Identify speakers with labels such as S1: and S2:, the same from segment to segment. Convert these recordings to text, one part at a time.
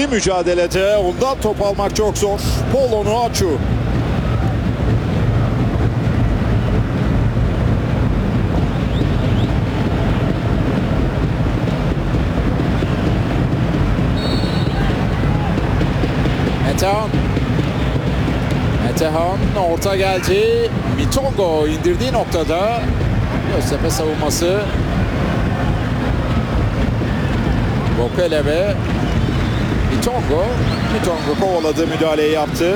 S1: ikili mücadelede ondan top almak çok zor. Paul Onuachu. Metehan orta geldi. Mitongo indirdiği noktada Göztepe savunması Bokele ve Mitongo kovaladı, müdahaleyi yaptı.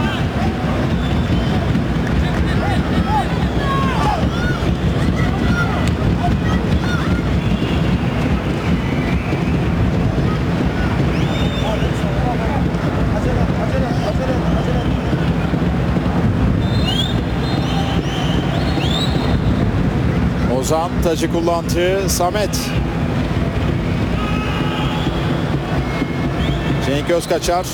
S1: Ozan tacı kullandı. Samet. Cenk Özkaçar.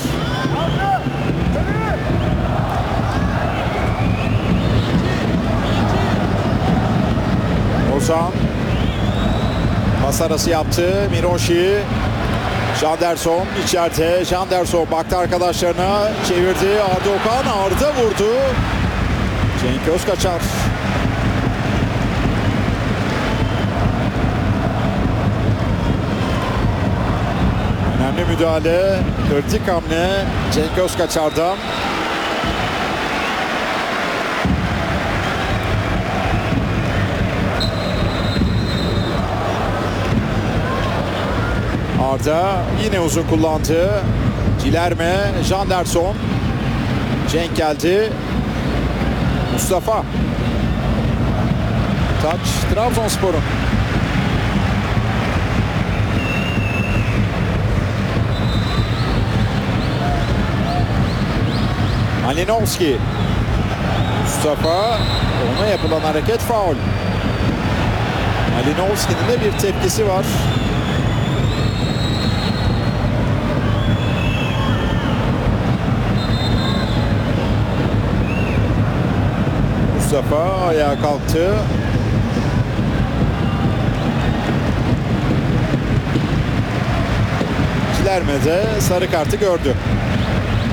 S1: Ozan. Pas arası yaptı. Miroshi. Janderson içeride. Janderson baktı arkadaşlarına. Çevirdi. Arda Okan. Arda vurdu. Cenk Özkaçar. Önemli müdahale, kritik hamle Cenk Özkaçar'dan. Arda yine uzun kullandı. Cilerme, Janderson. Cenk geldi. Mustafa. Taç Trabzonspor'un. Malinovski. Mustafa, ona yapılan hareket faul. Malinovski'nin de bir tepkisi var. Mustafa ayağa kalktı. Cilerme de sarı kartı gördü.